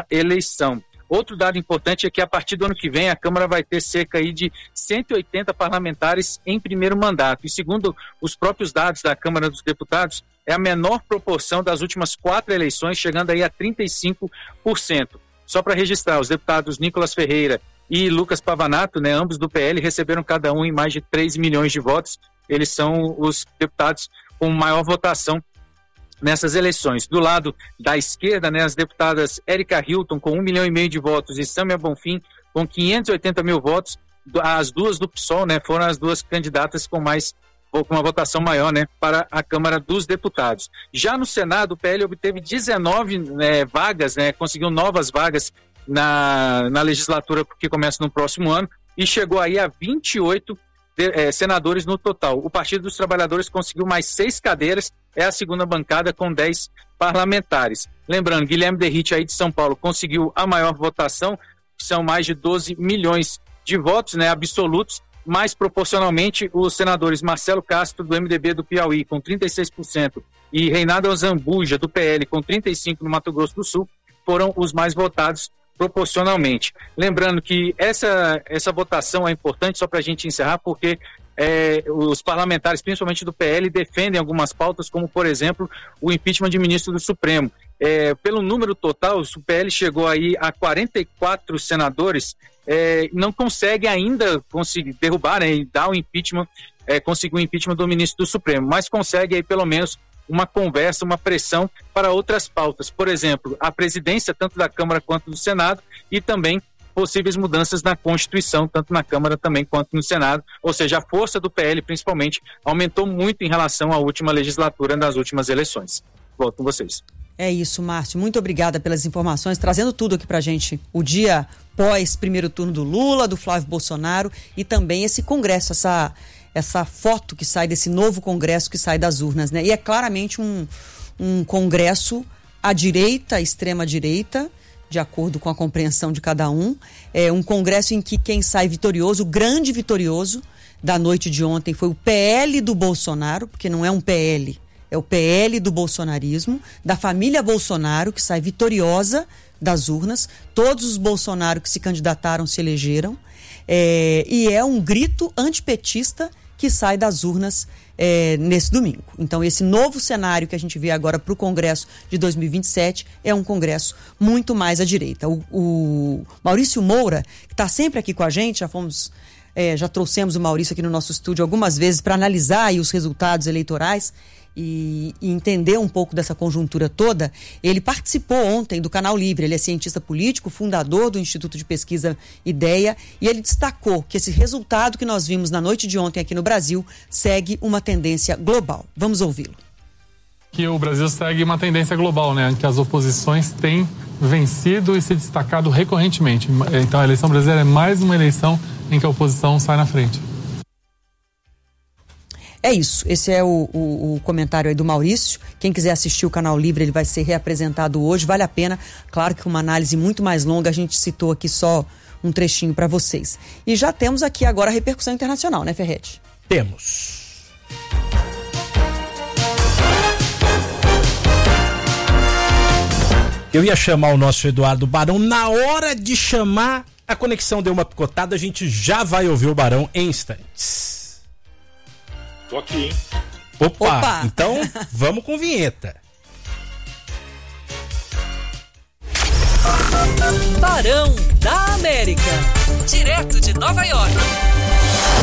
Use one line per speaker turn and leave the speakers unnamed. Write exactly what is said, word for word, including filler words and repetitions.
eleição. Outro dado importante é que a partir do ano que vem a Câmara vai ter cerca aí de cento e oitenta parlamentares em primeiro mandato. E segundo os próprios dados da Câmara dos Deputados, é a menor proporção das últimas quatro eleições, chegando aí a trinta e cinco por cento. Só para registrar, os deputados Nicolas Ferreira e Lucas Pavanato, né, ambos do P L, receberam cada um em mais de três milhões de votos. Eles são os deputados com maior votação nessas eleições. Do lado da esquerda, né, as deputadas Érica Hilton com um milhão e meio de votos e Sâmia Bonfim com quinhentos e oitenta mil votos. As duas do P SOL, né, foram as duas candidatas com mais com uma votação maior, né, para a Câmara dos Deputados. Já no Senado, o P L obteve dezenove né, vagas, né, conseguiu novas vagas na, na legislatura que começa no próximo ano e chegou aí a vinte e oito de, eh, senadores no total. O Partido dos Trabalhadores conseguiu mais seis cadeiras, é a segunda bancada com dez parlamentares. Lembrando, Guilherme Derrite aí de São Paulo conseguiu a maior votação, que são mais de doze milhões de votos, né, absolutos, mais proporcionalmente os senadores Marcelo Castro do M D B do Piauí com trinta e seis por cento e Reinaldo Zambuja do P L com trinta e cinco por cento no Mato Grosso do Sul foram os mais votados proporcionalmente. Lembrando que essa, essa votação é importante só para a gente encerrar, porque é, os parlamentares, principalmente do P L, defendem algumas pautas, como, por exemplo, o impeachment de ministro do Supremo. É, pelo número total, o P L chegou aí a quarenta e quatro senadores, é, não consegue ainda conseguir derrubar, né, e dar o impeachment, é, conseguir o impeachment do ministro do Supremo, mas consegue aí pelo menos uma conversa, uma pressão para outras pautas. Por exemplo, a presidência tanto da Câmara quanto do Senado e também possíveis mudanças na Constituição, tanto na Câmara também quanto no Senado. Ou seja, a força do P L, principalmente, aumentou muito em relação à última legislatura nas últimas eleições. Volto com vocês.
É isso, Márcio. Muito obrigada pelas informações, trazendo tudo aqui pra gente. O dia pós primeiro turno do Lula, do Flávio Bolsonaro e também esse congresso, essa... essa foto que sai desse novo congresso que sai das urnas, né? E é claramente um, um congresso à direita, à extrema-direita, de acordo com a compreensão de cada um. É um congresso em que quem sai vitorioso, o grande vitorioso da noite de ontem foi o P L do Bolsonaro, porque não é um P L, é o P L do bolsonarismo, da família Bolsonaro, que sai vitoriosa das urnas. Todos os Bolsonaro que se candidataram se elegeram. É, e é um grito antipetista que sai das urnas é, nesse domingo. Então, esse novo cenário que a gente vê agora para o Congresso de dois mil e vinte e sete é um Congresso muito mais à direita. O, o Maurício Moura, que está sempre aqui com a gente, já fomos, é, já trouxemos o Maurício aqui no nosso estúdio algumas vezes para analisar aí os resultados eleitorais e, e entender um pouco dessa conjuntura toda. Ele participou ontem do Canal Livre, ele é cientista político, fundador do Instituto de Pesquisa Ideia, e ele destacou que esse resultado que nós vimos na noite de ontem aqui no Brasil segue uma tendência global. Vamos ouvi-lo.
Que o Brasil segue uma tendência global, né, em que as oposições têm vencido e se destacado recorrentemente. Então a eleição brasileira é mais uma eleição em que a oposição sai na frente.
É isso, esse é o, o, o comentário aí do Maurício. Quem quiser assistir o Canal Livre, ele vai ser reapresentado hoje, vale a pena. Claro que uma análise muito mais longa, a gente citou aqui só um trechinho para vocês. E já temos aqui agora a repercussão internacional, né, Ferretti?
Temos. Eu ia chamar o nosso Eduardo Barão, na hora de chamar, a conexão deu uma picotada, a gente já vai ouvir o Barão em instantes.
Tô aqui, hein?
Opa,
Opa.
Então vamos com vinheta.
Barão da América, direto de Nova York.